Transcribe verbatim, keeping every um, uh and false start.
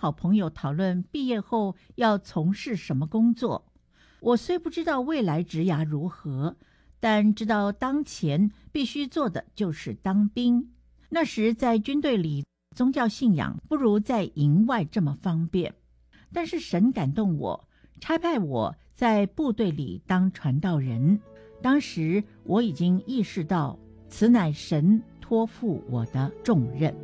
好朋友讨论毕业后要从事什么工作。我虽不知道未来职涯如何，但知道当前必须做的就是当兵。那时在军队里，宗教信仰不如在营外这么方便，但是神感动我，差派我在部队里当传道人。当时我已经意识到，此乃神托付我的重任。